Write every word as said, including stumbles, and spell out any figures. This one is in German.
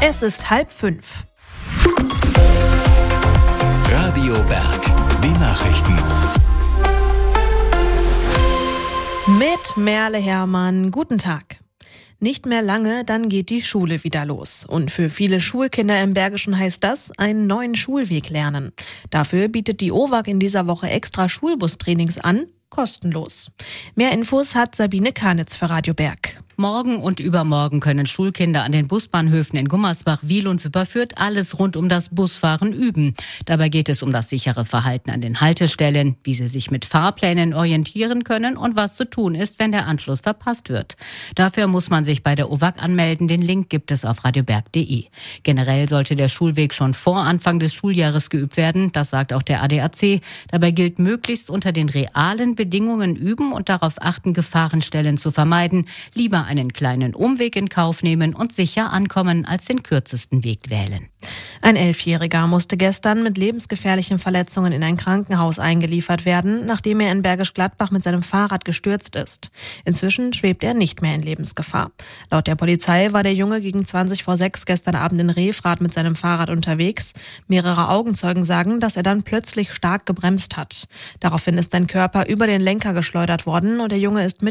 Es ist halb fünf. Radio Berg, die Nachrichten. Mit Merle Hermann, guten Tag. Nicht mehr lange, dann geht die Schule wieder los. Und für viele Schulkinder im Bergischen heißt das, einen neuen Schulweg lernen. Dafür bietet die O W A G in dieser Woche extra Schulbustrainings an, kostenlos. Mehr Infos hat Sabine Karnitz für Radio Berg. Morgen und übermorgen können Schulkinder an den Busbahnhöfen in Gummersbach, Wiel und Wipperfürth alles rund um das Busfahren üben. Dabei geht es um das sichere Verhalten an den Haltestellen, wie sie sich mit Fahrplänen orientieren können und was zu tun ist, wenn der Anschluss verpasst wird. Dafür muss man sich bei der O W A G anmelden. Den Link gibt es auf radioberg punkt de. Generell sollte der Schulweg schon vor Anfang des Schuljahres geübt werden. Das sagt auch der A D A C. Dabei gilt, möglichst unter den realen Bedingungen üben und darauf achten, Gefahrenstellen zu vermeiden. Lieber einen kleinen Umweg in Kauf nehmen und sicher ankommen, als den kürzesten Weg wählen. Ein Elfjähriger musste gestern mit lebensgefährlichen Verletzungen in ein Krankenhaus eingeliefert werden, nachdem er in Bergisch Gladbach mit seinem Fahrrad gestürzt ist. Inzwischen schwebt er nicht mehr in Lebensgefahr. Laut der Polizei war der Junge gegen zwanzig vor sechs gestern Abend in Refrath mit seinem Fahrrad unterwegs. Mehrere Augenzeugen sagen, dass er dann plötzlich stark gebremst hat. Daraufhin ist sein Körper über den Lenker geschleudert worden und der Junge ist mit